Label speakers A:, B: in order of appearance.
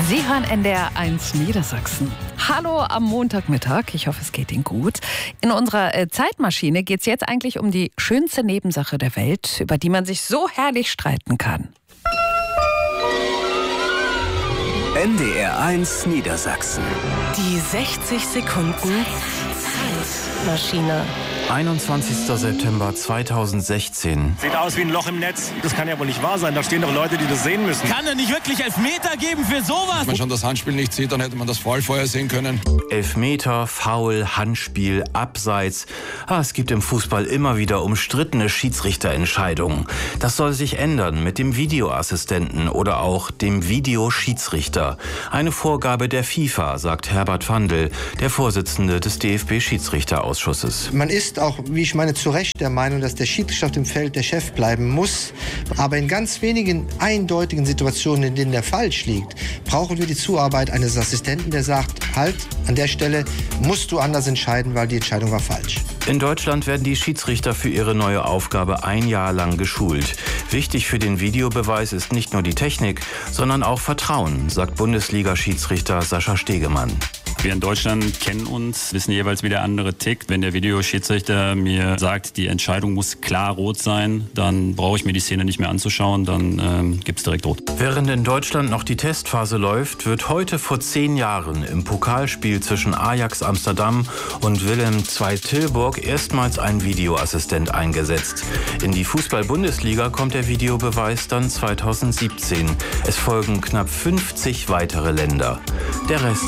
A: Sie hören NDR 1 Niedersachsen. Hallo am Montagmittag, ich hoffe, es geht Ihnen gut. In unserer Zeitmaschine geht es jetzt eigentlich um die schönste Nebensache der Welt, über die man sich so herrlich streiten kann.
B: NDR 1 Niedersachsen.
C: Die 60 Sekunden Zeitmaschine.
D: 21. September 2016.
E: Sieht aus wie ein Loch im Netz. Das kann ja wohl nicht wahr sein. Da stehen doch Leute, die das sehen müssen.
F: Kann er nicht wirklich Elfmeter geben für sowas?
G: Wenn man schon das Handspiel nicht sieht, dann hätte man das Foul vorher sehen können.
D: Elfmeter, Foul, Handspiel, Abseits. Es gibt im Fußball immer wieder umstrittene Schiedsrichterentscheidungen. Das soll sich ändern mit dem Videoassistenten oder auch dem Videoschiedsrichter. Eine Vorgabe der FIFA, sagt Herbert Vandl, der Vorsitzende des DFB-Schiedsrichterausschusses.
H: Man ist auch, wie ich meine, zu Recht der Meinung, dass der Schiedsrichter auf dem Feld der Chef bleiben muss. Aber in ganz wenigen eindeutigen Situationen, in denen der falsch liegt, brauchen wir die Zuarbeit eines Assistenten, der sagt, halt, an der Stelle musst du anders entscheiden, weil die Entscheidung war falsch.
D: In Deutschland werden die Schiedsrichter für ihre neue Aufgabe ein Jahr lang geschult. Wichtig für den Videobeweis ist nicht nur die Technik, sondern auch Vertrauen, sagt Bundesliga-Schiedsrichter Sascha Stegemann.
I: Wir in Deutschland kennen uns, wissen jeweils, wie der andere tickt. Wenn der Videoschiedsrichter mir sagt, die Entscheidung muss klar rot sein, dann brauche ich mir die Szene nicht mehr anzuschauen, dann gibt's direkt rot.
D: Während in Deutschland noch die Testphase läuft, wird heute vor 10 Jahren im Pokalspiel zwischen Ajax Amsterdam und Willem II Tilburg erstmals ein Videoassistent eingesetzt. In die Fußball-Bundesliga kommt der Videobeweis dann 2017. Es folgen knapp 50 weitere Länder. Der Rest